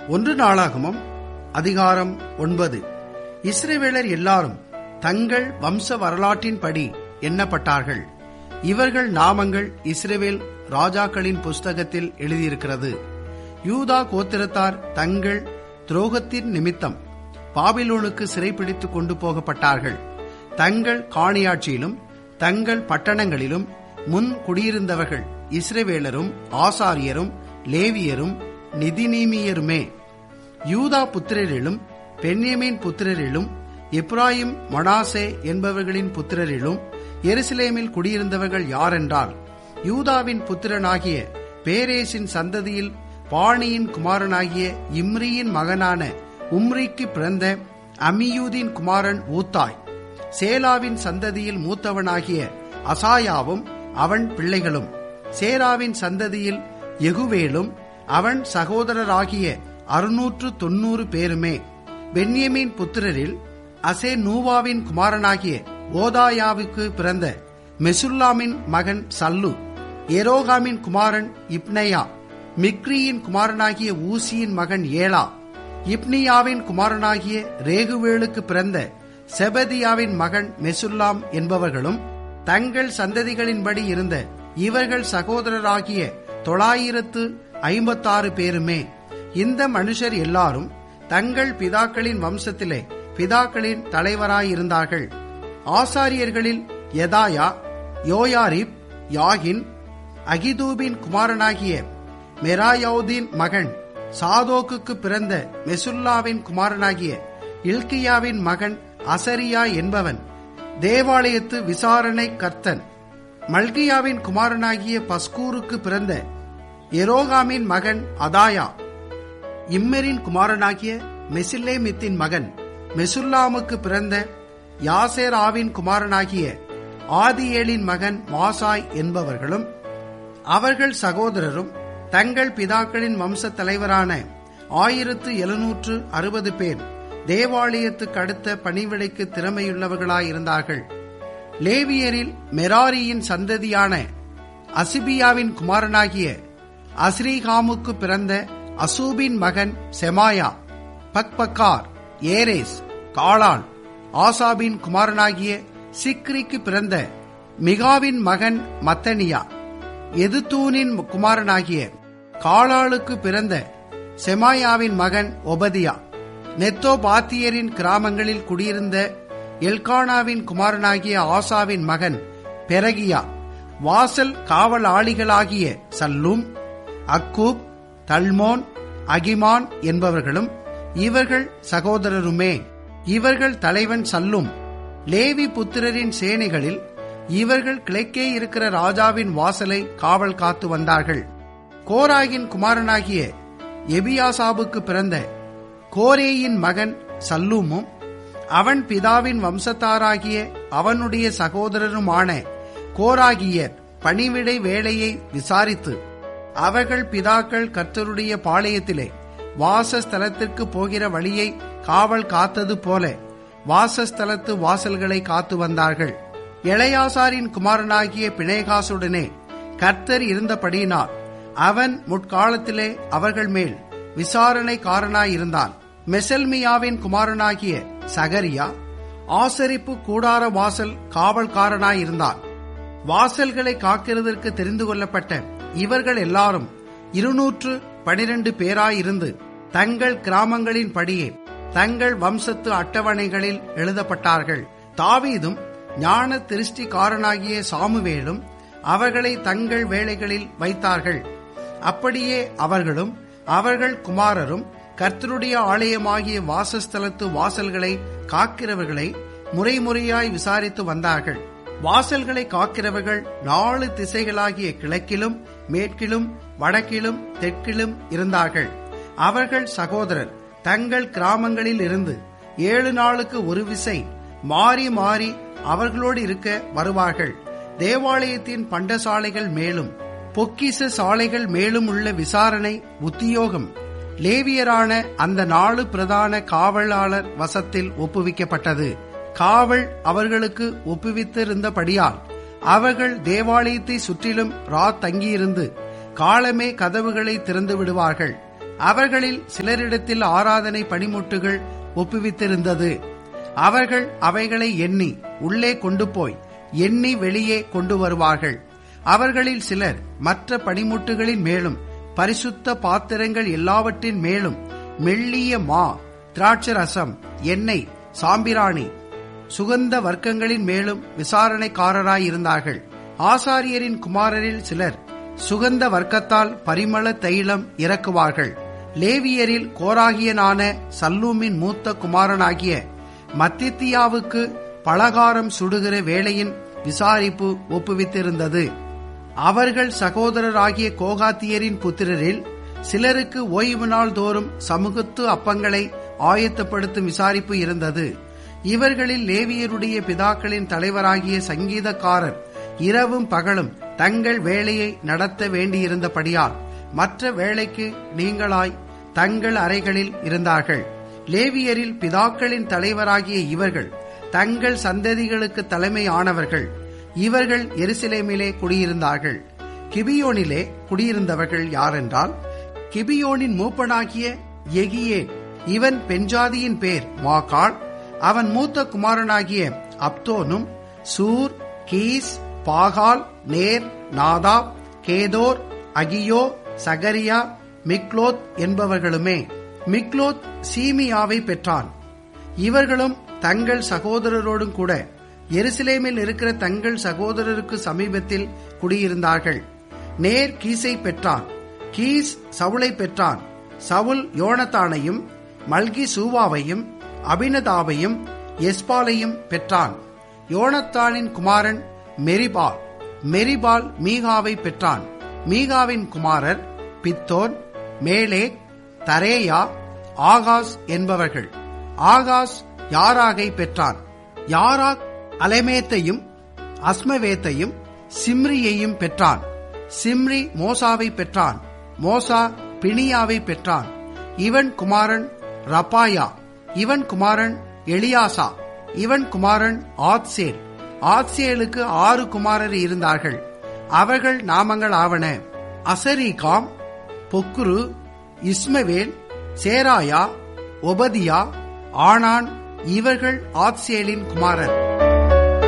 1 நாளாகமம் அதிகாரம் 9. இஸ்ரவேலர் எல்லாரும் தங்கள் வம்ச வரலாற்றின்படி எண்ணப்பட்டார்கள். இவர்கள் நாமங்கள் இஸ்ரவேல் ராஜாக்களின் புஸ்தகத்தில் எழுதியிருக்கிறது. யூதா கோத்திரத்தார் தங்கள் துரோகத்தின் நிமித்தம் பாபிலோனுக்கு சிறைப்பிடித்துக் கொண்டு போகப்பட்டார்கள். தங்கள் காணியாட்சியிலும் தங்கள் பட்டணங்களிலும் முன் குடியிருந்தவர்கள் இஸ்ரவேலரும் ஆசாரியரும் லேவியரும் நிதிநீமியருமே. யூதா புத்திரரிலும் பென்யமீன் புத்திரரிலும் எப்ராயிம் மனாசே என்பவர்களின் புத்திரரிலும் எருசலேமில் குடியிருந்தவர்கள் யாரென்றால், யூதாவின் புத்திரனாகிய பேரேசின் சந்ததியில் பாணியின் குமாரனாகிய இம்ரியின் மகனான உம்ரிக்கு பிறந்த அமியூதின் குமாரன் ஊத்தாய், சேலாவின் சந்ததியில் மூத்தவனாகிய அசாயாவும் அவன் பிள்ளைகளும், சேராவின் சந்ததியில் யெகுவேலும் அவன் சகோதரராகிய 690 பேருமே. பென்யமீன் புத்திரரில் அசேநூவாவின் குமாரனாகிய ஓதாயாவுக்கு பிறந்த மெசுல்லாமின் மகன் சல்லு, எரோகாமின் குமாரன் இப்னையா, மிக்ரியின் குமாரனாகிய ஊசியின் மகன் ஏலா, இப்னியாவின் குமாரனாகிய ரேகுவேலுக்கு பிறந்த செபதியாவின் மகன் மெசுல்லாம் என்பவர்களும் தங்கள் சந்ததிகளின்படி இருந்த இவர்கள் சகோதரராகிய 956 பேருமே. இந்த மனுஷர் எல்லாரும் தங்கள் பிதாக்களின் வம்சத்திலே பிதாக்களின் தலைவராயிருந்தார்கள். ஆசாரியர்களில் யெதாயா, யோயாரிப், யாகின், அகிதூபின் குமாரனாகிய மெராயோதின் மகன் சாதோக்குக்கு பிறந்த மெசுல்லாவின் குமாரனாகிய இல்கியாவின் மகன் அசரியா என்பவன் தேவாலயத்து விசாரணை கர்த்தன். மல்கியாவின் குமாரனாகிய பஸ்கூருக்கு பிறந்த எரோகாமின் மகன் அதாயா, இம்மரின் குமாரனாகிய மெசில்லேமித்தின் மகன் மெசுல்லாமுக்கு பிறந்த யாசேராவின் குமாரனாகிய ஆதியேலின் மகன் மாசாய் என்பவர்களும் அவர்கள் சகோதரரும் தங்கள் பிதாக்களின் வம்ச தலைவரான 1760 பேர் தேவாலயத்துக்கு அடுத்த பணிவிடைக்கு திறமையுள்ளவர்களாயிருந்தார்கள். லேவியரில் மெராரியின் சந்ததியான அசிபியாவின் குமாரனாகிய அஸ்ரீகாமுக்கு பிறந்த அசூபின் மகன் செமாயா, பக்பக்கார், ஏரேஸ், காளான், ஆசாபின் குமாரனாகிய சிக்ரிக்கு பிறந்த மிகாவின் மகன் மத்தனியா, எதுத்தூனின் குமாரனாகிய காளாளுக்கு பிறந்த செமாயாவின் மகன் ஒபதியா, நெத்தோபாத்தியரின் கிராமங்களில் குடியிருந்த எல்கானாவின் குமாரனாகிய ஆசாவின் மகன் பெரகியா, வாசல் காவலாளிகளாகிய சல்லூம், அக்கூப், தல்மோன், அகிமான் என்பவர்களும் இவர்கள் சகோதரருமே. இவர்கள் தலைவன் சல்லூம். லேவி புத்திரரின் சேனைகளில் இவர்கள் கிழக்கே இருக்கிற ராஜாவின் வாசலை காவல் காத்து வந்தார்கள். கோராகின் குமாரனாகிய எபியாசாபுக்கு பிறந்த கோரேயின் மகன் சல்லூமும் அவன் பிதாவின் வம்சத்தாராகிய அவனுடைய சகோதரருமான கோராகியர் பணிவிடை வேலையை விசாரித்து அவர்கள் பிதாக்கள் கர்த்தருடைய பாளையத்திலே வாசஸ்தலத்திற்கு போகிற வழியை காவல் காத்தது போல வாசஸ்தலத்து வாசல்களை காத்து வந்தார்கள். எளையாசாரின் குமாரனாகிய பினேகாசுடனே கர்த்தர் இருந்தபடியினால் அவன் முற்காலத்திலே அவர்கள் மேல் விசாரணைக்காரனாயிருந்தான். மெசல்மியாவின் குமாரனாகிய சகரியா ஆசரிப்பு கூடார வாசல் காவல்காரனாயிருந்தான். வாசல்களை காக்கிறதற்கு தெரிந்து கொள்ளப்பட்ட இவர்கள் எல்லாரும் 212 பேராயிருந்து தங்கள் கிராமங்களின் படியே தங்கள் வம்சத்து அட்டவணைகளில் எழுதப்பட்டார்கள். தாவீதும் ஞான திருஷ்டிக்காரனாகிய சாமுவேலும் அவர்களை தங்கள் வேலைகளில் வைத்தார்கள். அப்படியே அவர்களும் அவர்கள் குமாரரும் கர்த்தருடைய ஆலயமாகிய வாசஸ்தலத்து வாசல்களை காக்கிறவர்களை முறைமுறையாய் விசாரித்து வந்தார்கள். வாசல்களை காக்கிறவர்கள் 4 திசைகளாகிய கிழக்கிலும் மேற்கிலும் வடக்கிலும் தெற்கிலும் இருந்தார்கள். அவர்கள் சகோதரர் தங்கள் கிராமங்களில் இருந்து 7 நாளுக்கு ஒரு விசை மாறி மாறி அவர்களோடு இருக்க வருவார்கள். தேவாலயத்தின் பண்டசாலைகள் மேலும் பொக்கிச சாலைகள் மேலும் உள்ள விசாரணை உத்தியோகம் லேவியரான அந்த 4 பிரதான காவலாளர் வசத்தில் ஒப்புவிக்கப்பட்டது. காவல் அவர்களுக்கு ஒப்புவித்திருந்தபடியால் அவர்கள் தேவாலயத்தை சுற்றிலும் தங்கியிருந்து காலமே கதவுகளை திறந்து விடுவார்கள். அவர்களில் சிலரிடத்தில் ஆராதனை பணிமுட்டுகள் ஒப்புவித்திருந்தது. அவர்கள் அவைகளை எண்ணி உள்ளே கொண்டு போய் எண்ணி வெளியே கொண்டு வருவார்கள். அவர்களில் சிலர் மற்ற பணிமுட்டுகளின் மேலும் பரிசுத்த பாத்திரங்கள் எல்லாவற்றின் மேலும் மெல்லிய மா, திராட்சரசம், எண்ணெய், சாம்பிராணி, சுகந்த வர்க்கங்களின் மேலும் விசாரணைக்காரராயிருந்தார்கள். ஆசாரியரின் குமாரரில் சிலர் சுகந்த வர்க்கத்தால் பரிமள தைலம் இறக்குவார்கள். லேவியரில் கோராகியனான சல்லூமின் மூத்த குமாரனாகிய மத்தித்தியாவுக்கு பலகாரம் சுடுகிற வேளையின் விசாரிப்பு ஒப்புவித்திருந்தது. அவர்கள் சகோதரராகிய கோகாத்தியரின் புத்திரரில் சிலருக்கு ஓய்வு நாள் தோறும் சமூகத்து அப்பங்களை ஆயத்தப்படுத்தும் விசாரிப்பு இருந்தது. இவர்களில் லேவியருடைய பிதாக்களின் தலைவராகிய சங்கீதக்காரர் இரவும் பகலும் தங்கள் வேலையை நடத்த வேண்டியிருந்தபடியால் மற்ற வேலைக்கு நீங்களாய் தங்கள் அறைகளில் இருந்தார்கள். லேவியரில் பிதாக்களின் தலைவராகிய இவர்கள் தங்கள் சந்ததிகளுக்கு தலைமை ஆனவர்கள். இவர்கள் எருசலேமிலே குடியிருந்தார்கள். கிபியோனிலே குடியிருந்தவர்கள் யாரென்றால், கிபியோனின் மூப்பனாகிய எகியே, இவன் பெண்ஜாதியின் பேர் மாகாள். அவன் மூத்த குமாரனாகிய அப்தோனும் சூர், கீஸ், பாகால், நேர், நாதாப், கேதோர், அகியோ, சகரியா, மிக்லோத் என்பவர்களுமே. மிக்லோத் சீமியாவை பெற்றான். இவர்களும் தங்கள் சகோதரரோடும் கூட எருசலேமில் இருக்கிற தங்கள் சகோதரருக்கு சமீபத்தில் குடியிருந்தார்கள். நேர் கீசை பெற்றான். கீஸ் சவுளை பெற்றான். சவுல் யோனத்தானையும் மல்கி சூவாவையும் அபினதாவையும் எஸ்பாலையும் பெற்றான். யோனத்தானின் குமாரன் மெரிபால். மெரிபால் மீகாவை பெற்றான். மீகாவின் குமாரர் பித்தோன், மேலேக், தரேயா, ஆகாஸ் என்பவர்கள். ஆகாஸ் யாராகை பெற்றான். யாராக் அலமேத்தையும் அஸ்மவேத்தையும் சிம்ரியையும் பெற்றான். சிம்ரி மோசாவை பெற்றான். மோசா பினியாவை பெற்றான். இவன் குமாரன் ரப்பாயா. இவன் குமாரன் எலியாசா. இவன் குமாரன் ஆத்சேல். ஆத்சேலுக்கு 6 குமாரர் இருந்தார்கள். அவர்கள் நாமங்கள் ஆவன: அசரிகாம், பொக்குரு, இஸ்மவேல், சேராயா, ஒபதியா, ஆனான். இவர்கள் ஆத்சேலின் குமாரர்.